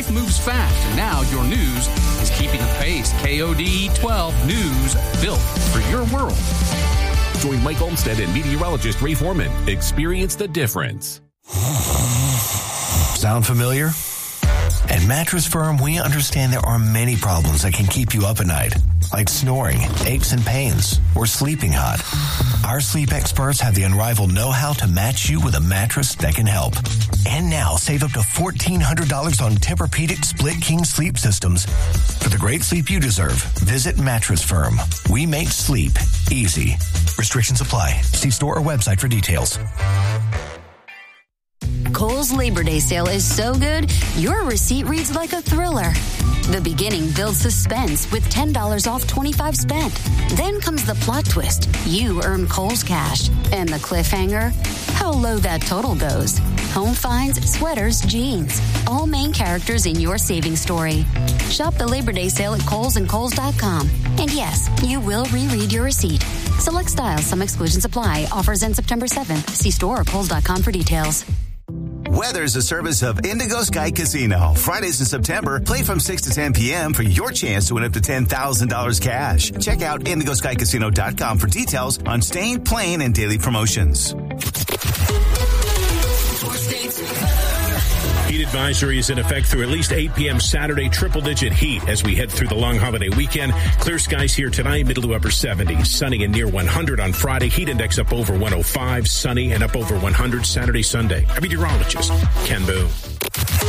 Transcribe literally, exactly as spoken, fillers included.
Life moves fast, and now your news is keeping the pace. K O D twelve News, built for your world. Join Mike Olmstead and meteorologist Ray Foreman. Experience the difference. Sound familiar? At Mattress Firm, we understand there are many problems that can keep you up at night, like snoring, aches and pains, or sleeping hot. Our sleep experts have the unrivaled know-how to match you with a mattress that can help. And now, save up to fourteen hundred dollars on Tempur-Pedic Split King sleep systems. For the great sleep you deserve, visit Mattress Firm. We make sleep easy. Restrictions apply. See store or website for details. Kohl's Labor Day sale is so good, your receipt reads like a thriller. The beginning builds suspense with ten dollars off twenty-five spent. Then comes the plot twist. You earn Kohl's cash. And the cliffhanger? How low that total goes. Home finds, sweaters, jeans. All main characters in your saving story. Shop the Labor Day sale at Kohl's and Kohl's dot com. And yes, you will reread your receipt. Select styles, some exclusions apply. Offers end September seventh. See store or Kohl's dot com for details. Weather's a service of Indigo Sky Casino. Fridays in September, play from six to ten p.m. for your chance to win up to ten thousand dollars cash. Check out indigo sky casino dot com for details on staying, playing, and daily promotions. Heat advisory is in effect through at least eight p.m. Saturday. Triple-digit heat as we head through the long holiday weekend. Clear skies here tonight, middle to upper seventies. Sunny and near one hundred on Friday. Heat index up over one oh five. Sunny and up over one hundred Saturday, Sunday. I'm meteorologist Ken Boone.